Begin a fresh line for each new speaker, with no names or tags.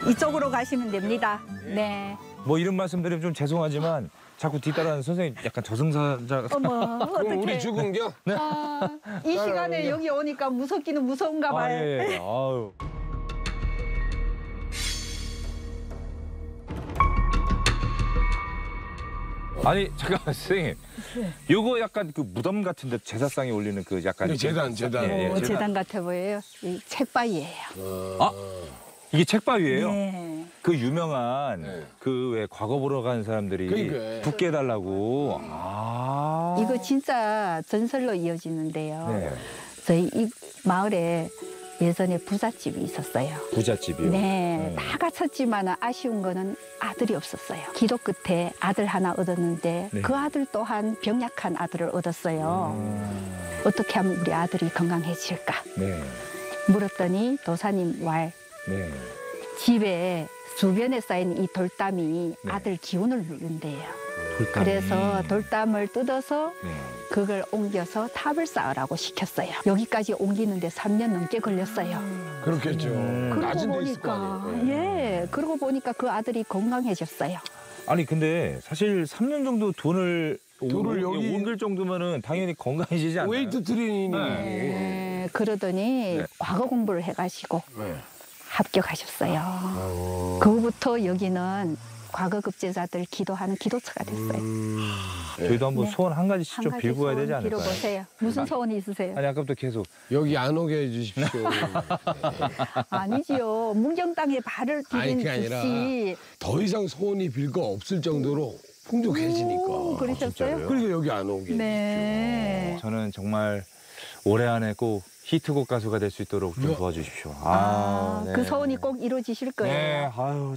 이쪽으로 가시면 됩니다. 네.
뭐 이런 말씀드리면 좀 죄송하지만 자꾸 뒤따라하는 선생님 약간 저승사자.
어머,
그럼 우리
어떡해.
죽은겨?
아, 이 시간에 여기 오니까 무섭기는 무서운가
아,
봐요.
예, 예. 아유. 아니 잠깐만 선생님, 요거 약간 그 무덤 같은데 제사상에 올리는 그 약간
네, 재단.
예, 예,
재단 같아 보여요. 이 책바위예요.
아 이게 책바위예요?
네.
그 유명한
네.
그 왜 과거 보러 가는 사람들이
그러니까.
붙게 해달라고. 아.
이거 진짜 전설로 이어지는데요.
네.
저희 이 마을에 예전에 부잣집이 있었어요.
부잣집이요.
네, 다 갖췄지만 아쉬운 거는 아들이 없었어요. 기도 끝에 아들 하나 얻었는데
네.
그 아들 또한 병약한 아들을 얻었어요. 어떻게 하면 우리 아들이 건강해질까?
네.
물었더니 도사님 말
네.
집에 주변에 쌓인 이 돌담이
네.
아들 기운을 누른대요.
돌담이.
그래서 돌담을 뜯어서
네.
그걸 옮겨서 탑을 쌓으라고 시켰어요. 여기까지 옮기는데 3년 넘게 걸렸어요.
그렇겠죠.
그러고
낮은 데 있을 거
보니까
아니에요.
예, 그러고 보니까 그 아들이 건강해졌어요.
아니 근데 사실 3년 정도 돈을
여기-
옮길 정도면은 당연히 건강해지지 않나요?
웨이트 트레이닝이.
네, 그러더니
네.
과거 공부를 해가지고
네.
합격하셨어요. 그후부터 여기는 과거 급제자들 기도하는 기도처가 됐어요.
저희도 한번
네.
소원 한 가지씩
한
좀
가지
빌고 가야
소원
되지 않을까요?
빌어보세요. 무슨 소원이 있으세요?
아니 아까부터 계속
여기 안 오게 해주십시오.
아니지요. 문경 땅에 발을
아니,
디딘
그게 아니라
듯이.
더 이상 소원이 빌 거 없을 정도로 풍족해지니까.
오, 그러셨어요?
진짜로요?
그러니까 여기 안 오게.
네.
저는 정말 올해 안에 꼭 히트곡 가수가 될 수 있도록 좀 도와주십시오.
아,
네.
그 소원이 꼭 이루어지실 거예요.
네, 아유